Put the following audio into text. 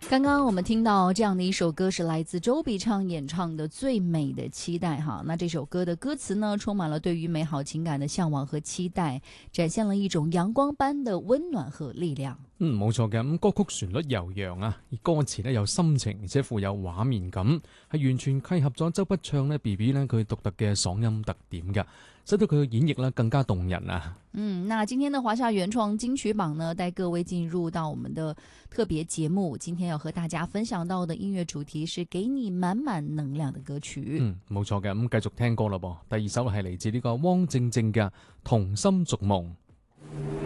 刚刚我们听到这样的一首歌，是来自周笔畅演唱的《最美的期待》哈。那这首歌的歌詞呢，充滿了對於美好情感的向往和期待，展現了一種陽光般的溫暖和力量。 冇錯嘅。咁歌曲旋律悠揚啊，而歌詞呢有心情，而且富有畫面感，係完全契合咗周筆暢呢 BB 呢佢獨特嘅嗓音特點㗎，使到佢嘅演繹呢更加動人啊。 那今天的華夏原創金曲榜呢，帶各位進入到我們的特別節目。今天要和大家分享到的音樂主題是給你滿滿能量的歌曲。 冇錯嘅。咁繼續聽歌啦噃，第二首係嚟自呢個汪靜靜嘅《同心逐夢》。